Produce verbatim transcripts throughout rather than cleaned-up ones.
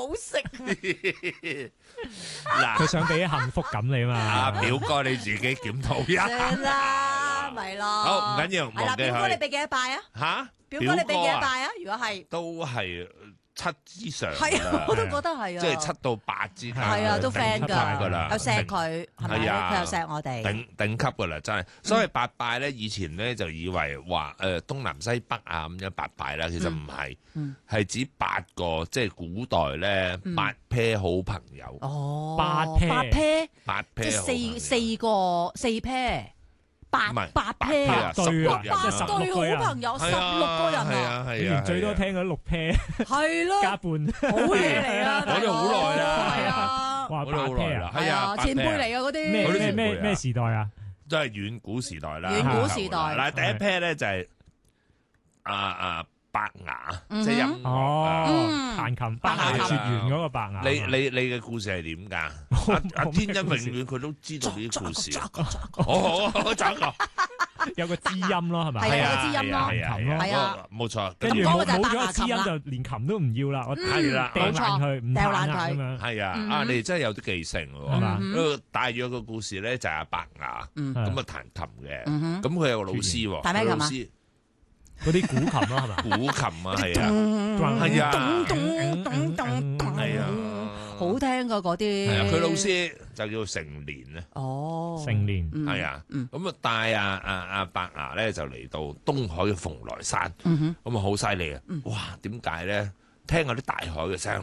好食。 嗱，佢想俾啲幸福感你嘛。 啊，表哥你自己檢討一下。 算啦，咪咯。 好，唔緊要， 係啦， 忘記表哥你佢。 俾幾多拜啊？ 吓， 表哥你俾幾多啊拜啊？如果係， 都係七之上㗎係啊， 啦， 我都覺得係啊。 即係七到八之間。 係啊，都 friend 頂級㗎㗎， 啦， 有錫佢係咪？ 係啊佢又錫我哋。 頂頂級噶啦，真係。所以八拜咧，以前咧就以為話誒東南西北啊咁樣八拜啦，其實唔係，係指八個即係古代咧八 pair 好朋友， 哦， 八 pair 八 pair， 八即 pair 係好朋友四四個四 pair，八唔係八八 pair 啊啊， 對啊十六人八即係十對六個人好朋友，十係啊六個人係啊， 啊係啊， 以前最多聽嗰六 pair 係咯， 加半， 好嘢嚟啊！ 講咗好耐啦係啊， 哇八我都好耐 pair 啦啊， 係啊， 前輩嚟嘅， 啊嗰啲。 咩嗰啲咩咩前輩啊咩時代啊？ 都係遠古時代啦。 遠古時代嗱，第一 pair 咧就係啊啊白牙，即係音樂哦啊。 嗯彈琴白白牙琴牙絕緣嗰個白牙， 你你你嘅故事係點㗎？阿阿天恩永遠佢都知道呢啲故事。哦，我找個。 有個知音咯，係咪？ 係啊係有個知音咯係啊係啊係啊冇錯。 跟住冇咁嗰個就係冇咗個知白牙琴啦音就連琴都唔要啦，我係啦掉爛佢，唔彈掉爛佢啦咁樣。 係啊， 嗯啊你哋真係有啲記性係喎。 嘛？ 嗰個大約個故事咧就係阿白牙嗯咁啊彈琴嘅， 嗯哼咁佢有個老師喎， 彈咩琴啊個老師嗰啲古琴咯，係嘛？ 古琴啊，係啊， 嗯係啊咚咚咚咚咚係啊， 好聽噶嗰啲。 係啊，佢老師就叫成年啊。 哦， 成年嗯係啊， 嗯咁啊帶阿阿阿白牙咧就嚟到東海嘅蓬萊山， 嗯哼咁啊好犀利啊！哇，點解咧？聽嗰啲大海嘅聲，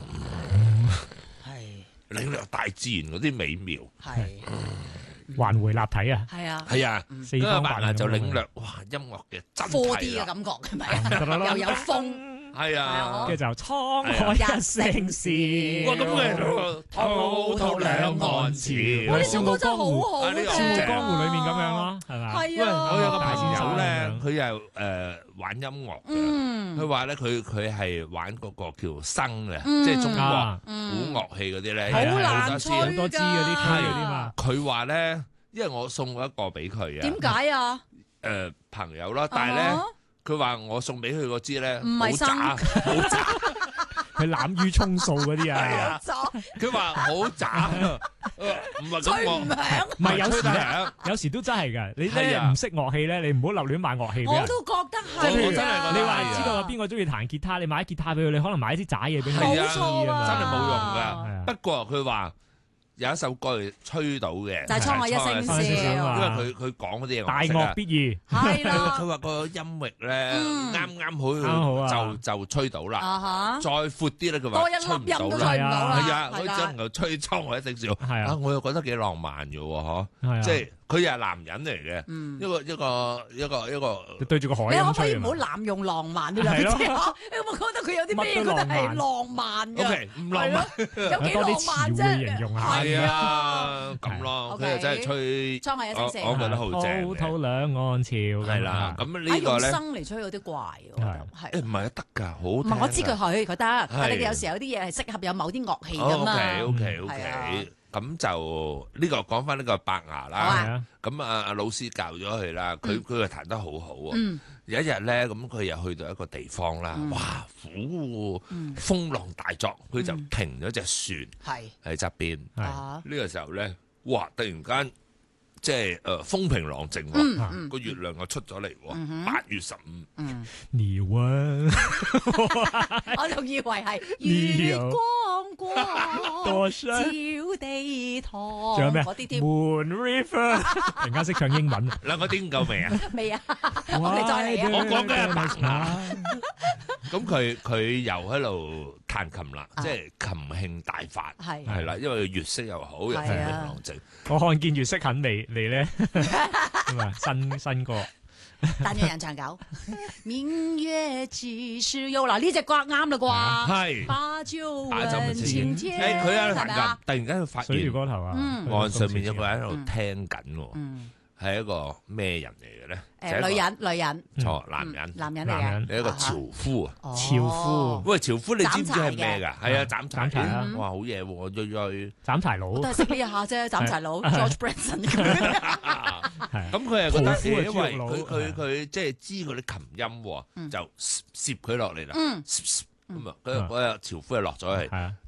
係領略大自然嗰啲美妙， 係環回立體啊， 係啊係啊， 四咁啊方白牙就八面咁樣領略哇音樂嘅真 ，four 諦 D 嘅啦， 感覺係咪啊？又有風， 係啊， 跟住就滄海一聲笑， 哇咁嘅滔滔兩岸潮， 哇！呢首歌真係好好啊呢個笑傲聽， 江湖裏面咁樣咯，係嘛？ 喂， 係啊， 我有個大朋友咧， 先生佢又誒玩音樂嘅。 嗯佢話咧，佢佢係玩嗰個叫笙嘅， 嗯即係中國啊古樂器嗰啲咧， 好有好難多支吹好多支嗰啲㗎區嗰啲嘛， 佢話咧，因為我送過一個俾佢啊， 點解啊？ 誒朋友啦，但係咧， 啊佢話我送俾佢嗰支咧， 唔係好渣，好渣， 佢濫竽充數嗰啲係啊， 啊， 咗佢話好渣，唔係咁我吹唔響， 唔係有時咧， 吹得響， 有時都真係㗎。你係啊咧唔識樂器咧，你唔好立亂買樂器俾人。 我都覺得即係譬如係我真係覺得你話係啊知道有邊個中意彈吉他，你買吉他俾佢，你可能買啲渣嘢俾佢。 係啊冇錯啊真係冇用係啊㗎。不過佢話有一首歌係吹到嘅， 就係滄海一聲笑因為佢佢講嗰啲嘢大我識啊樂必易， 係佢話佢啦， 話個音域咧嗯啱啱啱好啊好，就就吹到啦。 啊哈， 再闊啲咧，佢話多一粒音都吹唔到啦。 吹唔到啦， 係啊，佢係啦只能夠吹滄海一聲笑。 係啊啊，我又覺得幾浪漫嘅喎，嗬。 係啊， 即係佢又係男人嚟嘅， 嗯一個一個一個一個。 就對住個海你可咁唔可以唔好吹啊嘛。 濫用浪漫呢兩個字啊？你有冇覺得佢有啲咩覺得係浪漫 O 嘅？ K，唔浪漫， 有幾浪多啲漫詞彙形啫？ 容下。 係啊，咁咯。 係佢又真係吹， 滄海一聲笑我我覺得好正滔滔嘅。 兩岸潮。 係啦，咁呢個咧， 用生嚟吹有啲怪喎，我覺得係。 誒唔係得㗎，好聽㗎。 唔係我知佢佢佢得，但係係有時有啲嘢係適合有某啲樂器㗎 O 嘛。 K O K O 係啊 K，咁就呢個講翻呢個白牙啦。 好啊係啊， 咁啊，阿老師教咗佢啦，佢佢又彈得好好喎。 嗯有一日咧，咁佢又去到一個地方啦，哇！呼嗯風浪大作，佢就停咗隻船係喺側邊。 係啊， 呢個時候咧，哇！突然間即係誒風平浪靜喎， 嗯嗯個月亮又出咗嚟嗯哼喎。八月十五， 嗯， 你問我仲以為係你月有光光多照深？ 地堂， 仲有咩嗰啲添 Moon River，突然間識唱英文。 兩個點夠未啊？ 未啊？我哋再嚟啊！ 我講嘅係白牙牙。 咁佢佢又喺度彈琴啦， 啊即係琴興大發， 係係啦，因為佢月色又好，又風平浪靜。 我看見月色很美嚟咧，咁啊新新歌。 但願人長久，明月幾時有？嗱呢只歌啱啦啩？ 係把酒把酒問問青青天， 誒，佢喺度彈係咪啊琴，突然間佢發水現魚歌頭啊， 嗯岸上面有個人喺度聽緊喎， 嗯， 係一個咩人嚟嘅咧？ 誒女人，女人， 錯，男人， 男人嚟男人嘅， 你一個樵夫啊！ 哦樵夫喂，樵夫你知唔知係咩㗎？係啊，斬柴斬柴啊哇，好嘢喎，銳銳。 斬柴佬我都係識呢一下啫，斬柴佬 George Branson 咁。 係咁佢係覺得， 樵夫嘅因為豬肉佬佢佢佢即係知嗰啲琴音喎，就攝佢落嚟啦。 嗯咁啊，嗰個嗰個樵夫就落咗去。 係啊。